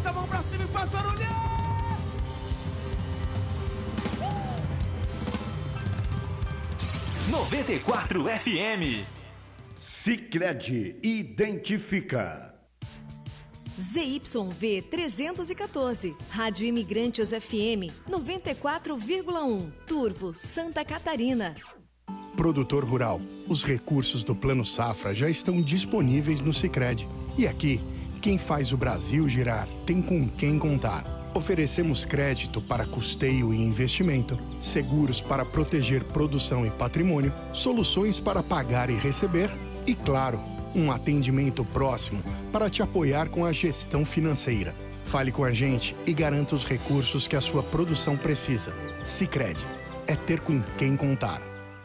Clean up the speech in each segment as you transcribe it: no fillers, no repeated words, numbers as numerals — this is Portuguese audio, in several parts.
a mão pra cima e faz barulho! 94 FM. Sicredi identifica. ZYV 314, Rádio Imigrantes FM 94,1, Turvo, Santa Catarina. Produtor rural, os recursos do Plano Safra já estão disponíveis no Sicredi. E aqui, quem faz o Brasil girar tem com quem contar. Oferecemos crédito para custeio e investimento, seguros para proteger produção e patrimônio, soluções para pagar e receber e, claro, um atendimento próximo para te apoiar com a gestão financeira. Fale com a gente e garanta os recursos que a sua produção precisa. Sicredi é ter com quem contar.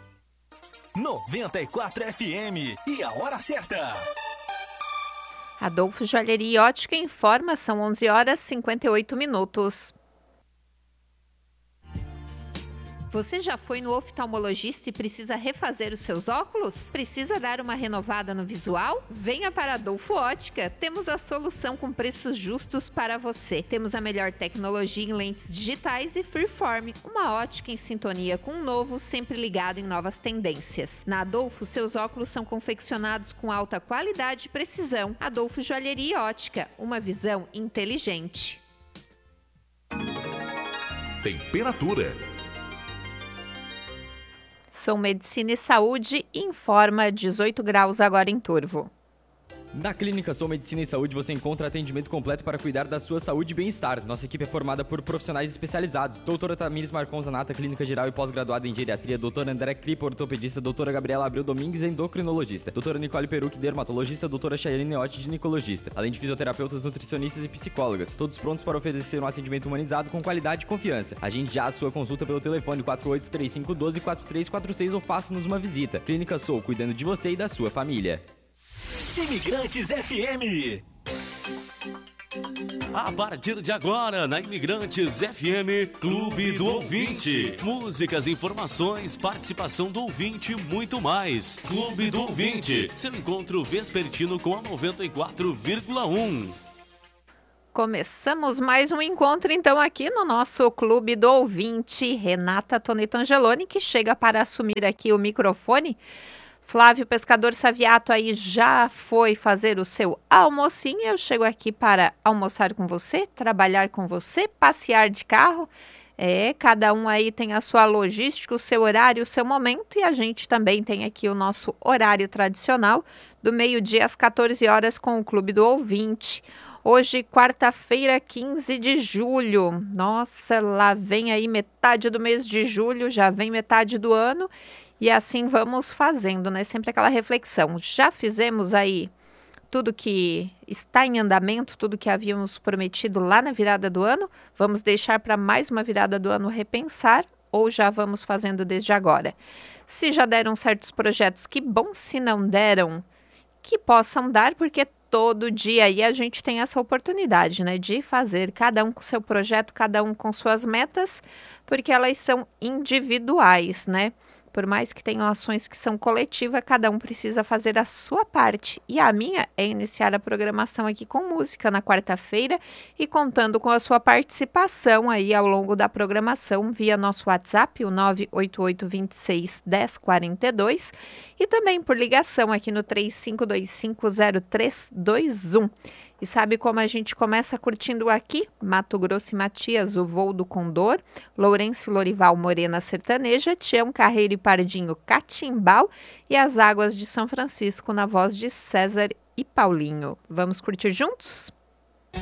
94 FM e a hora certa. Adolfo Joalheria e Ótica informa, são 11h58. Você já foi no oftalmologista e precisa refazer os seus óculos? Precisa dar uma renovada no visual? Venha para Adolfo Ótica. Temos a solução com preços justos para você. Temos a melhor tecnologia em lentes digitais e Freeform, uma ótica em sintonia com o novo, sempre ligado em novas tendências. Na Adolfo, seus óculos são confeccionados com alta qualidade e precisão. Adolfo Joalheria e Ótica, uma visão inteligente. Temperatura. Som Medicina e Saúde informa 18 graus agora em Turvo. Na Clínica Som Medicina e Saúde você encontra atendimento completo para cuidar da sua saúde e bem-estar. Nossa equipe é formada por profissionais especializados. Doutora Tamires Marcon Zanata, clínica geral e pós-graduada em geriatria. Doutora André Cripo, ortopedista. Doutora Gabriela Abreu Domingues, endocrinologista. Doutora Nicole Perucci, dermatologista. Doutora Chayane Neotti, ginecologista. Além de fisioterapeutas, nutricionistas e psicólogas. Todos prontos para oferecer um atendimento humanizado com qualidade e confiança. Agende já a sua consulta pelo telefone 483512-4346 ou faça-nos uma visita. Clínica Som, cuidando de você e da sua família. Imigrantes FM. A partir de agora, na Imigrantes FM, Clube do Ouvinte. Músicas, informações, participação do ouvinte e muito mais. Clube do Ouvinte, seu encontro vespertino com a 94,1. Começamos mais um encontro, então, aqui no nosso Clube do Ouvinte. Renata Toneto Angeloni, que chega para assumir aqui o microfone. Flávio Pescador Saviato aí já foi fazer o seu almocinho. Eu chego aqui para almoçar com você, trabalhar com você, passear de carro. Cada um aí tem a sua logística, o seu horário, o seu momento. E a gente também tem aqui o nosso horário tradicional, do meio-dia às 14 horas com o Clube do Ouvinte. Hoje, quarta-feira, 15 de julho. Nossa, lá vem aí metade do mês de julho, já vem metade do ano. E assim vamos fazendo, né? Sempre aquela reflexão. Já fizemos aí tudo que está em andamento, tudo que havíamos prometido lá na virada do ano? Vamos deixar para mais uma virada do ano repensar ou já vamos fazendo desde agora? Se já deram certos projetos, que bom. Se não deram, que possam dar, porque todo dia aí a gente tem essa oportunidade, né? De fazer cada um com seu projeto, cada um com suas metas, porque elas são individuais, né? Por mais que tenham ações que são coletivas, cada um precisa fazer a sua parte. E a minha é iniciar a programação aqui com música na quarta-feira e contando com a sua participação aí ao longo da programação via nosso WhatsApp, o 988261042, e também por ligação aqui no 35250321. E sabe como a gente começa curtindo aqui? Mato Grosso e Matias, O Voo do Condor, Lourenço Lorival, Morena Sertaneja, Tião Carreiro e Pardinho, Catimbau e As Águas de São Francisco, na voz de César e Paulinho. Vamos curtir juntos?